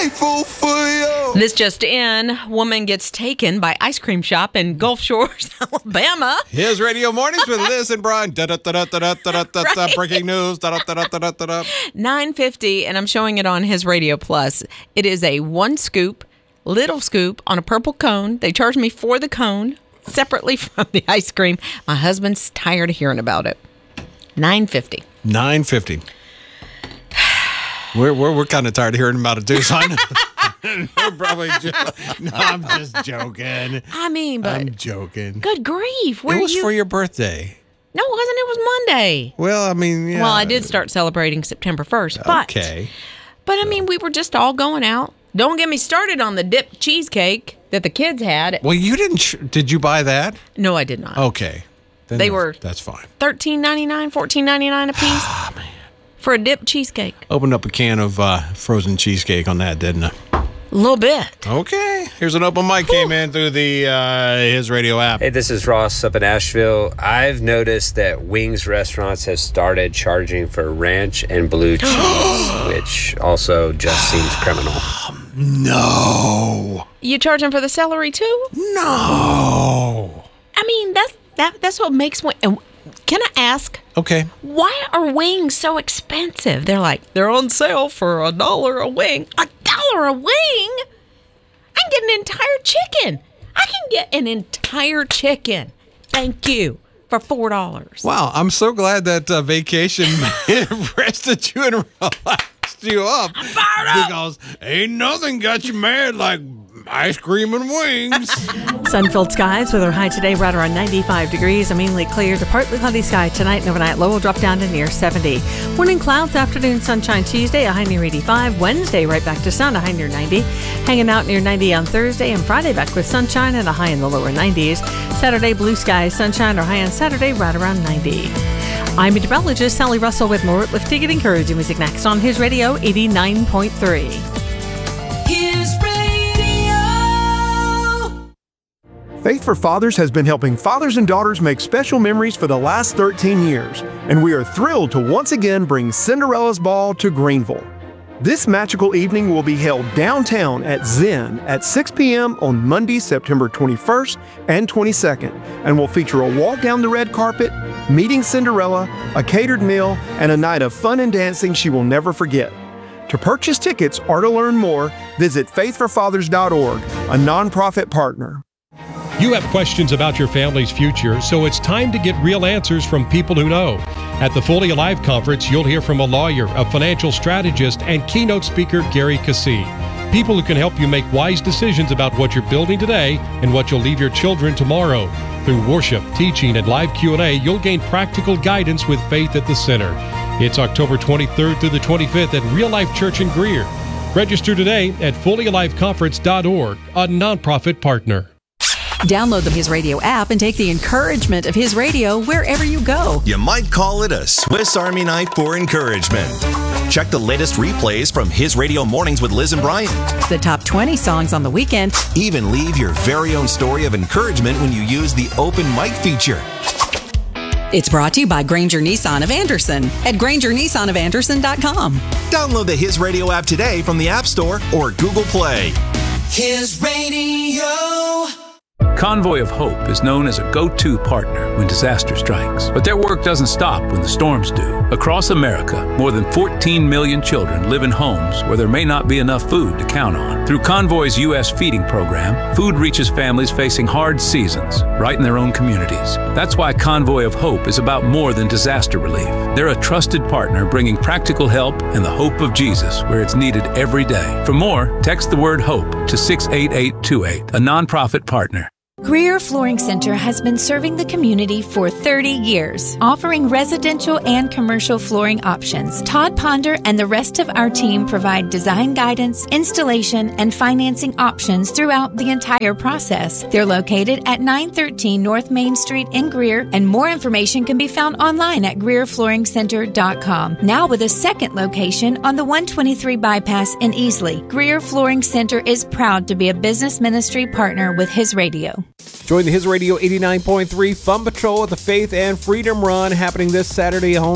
grateful for you. This just in, woman gets taken by ice cream shop in Gulf Shores, Alabama. His Radio Mornings with Liz and Brian. Right. Breaking news. 9:50, and I'm showing it on His Radio Plus. It is a little scoop on a purple cone. They charge me for the cone separately from the ice cream. My husband's tired of hearing about it. $9.50. $9.50. We're kind of tired of hearing about it too, son. We're probably no, I'm just joking. I mean, but I'm joking. Good grief! It was for your birthday. No, it wasn't. It was Monday. Well, I mean, yeah. Well, I did start celebrating September 1st, but okay. But I mean, we were just all going out. Don't get me started on the dipped cheesecake that the kids had. Well, you didn't. Did you buy that? No, I did not. Okay. Then that's fine. $13.99, $14.99 a piece. Ah, man. For a dipped cheesecake. Opened up a can of frozen cheesecake on that, didn't I? A little bit. Okay. Here's an open mic came in through the His Radio app. Hey, this is Ross up in Asheville. I've noticed that Wings restaurants have started charging for ranch and blue cheese, which also just seems criminal. No. You charging for the celery too? No. I mean, that's what makes one. Can I ask? Okay. Why are wings so expensive? They're on sale for $1 a wing. $1 a wing? I can get an entire chicken. I can get an entire chicken. Thank you. For $4. Wow, I'm so glad that vacation rested you and relaxed you up. I'm fired up. Because ain't nothing got you mad like ice cream and wings. Sun-filled skies with our high today right around 95 degrees. A mainly clear to partly cloudy sky tonight and overnight. Low will drop down to near 70. Morning clouds, afternoon sunshine Tuesday, a high near 85. Wednesday right back to sun, a high near 90. Hanging out near 90 on Thursday, and Friday back with sunshine and a high in the lower 90s. Saturday blue skies, sunshine, or high on Saturday right around 90. I'm meteorologist Sally Russell with more uplifting and encouraging music next on His Radio 89.3. His Radio. Faith for Fathers has been helping fathers and daughters make special memories for the last 13 years, and we are thrilled to once again bring Cinderella's Ball to Greenville. This magical evening will be held downtown at Zen at 6 p.m. on Monday, September 21st and 22nd, and will feature a walk down the red carpet, meeting Cinderella, a catered meal, and a night of fun and dancing she will never forget. To purchase tickets or to learn more, visit faithforfathers.org, a nonprofit partner. You have questions about your family's future, so it's time to get real answers from people who know. At the Fully Alive Conference, you'll hear from a lawyer, a financial strategist, and keynote speaker Gary Cassie. People who can help you make wise decisions about what you're building today and what you'll leave your children tomorrow. Through worship, teaching, and live Q&A, you'll gain practical guidance with faith at the center. It's October 23rd through the 25th at Real Life Church in Greer. Register today at fullyaliveconference.org, a nonprofit partner. Download the His Radio app and take the encouragement of His Radio wherever you go. You might call it a Swiss Army knife for encouragement. Check the latest replays from His Radio Mornings with Liz and Brian. The top 20 songs on the weekend. Even leave your very own story of encouragement when you use the open mic feature. It's brought to you by Granger Nissan of Anderson at GrangerNissanOfAnderson.com. Download the His Radio app today from the App Store or Google Play. His Radio. Convoy of Hope is known as a go-to partner when disaster strikes. But their work doesn't stop when the storms do. Across America, more than 14 million children live in homes where there may not be enough food to count on. Through Convoy's U.S. feeding program, food reaches families facing hard seasons right in their own communities. That's why Convoy of Hope is about more than disaster relief. They're a trusted partner bringing practical help and the hope of Jesus where it's needed every day. For more, text the word HOPE to 68828, a nonprofit partner. Greer Flooring Center has been serving the community for 30 years, offering residential and commercial flooring options. Todd Ponder and the rest of our team provide design guidance, installation, and financing options throughout the entire process. They're located at 913 North Main Street in Greer, and more information can be found online at GreerFlooringCenter.com. Now with a second location on the 123 bypass in Easley, Greer Flooring Center is proud to be a business ministry partner with His Radio. Join the His Radio 89.3 Fun Patrol at the Faith and Freedom Run happening this Saturday home